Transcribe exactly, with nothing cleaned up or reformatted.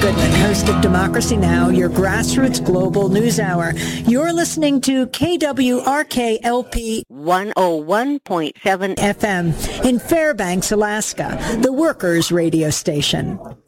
Goodman, host of Democracy Now!, your grassroots global news hour. You're listening to K W R K L P one oh one point seven F M in Fairbanks, Alaska, the workers' radio station.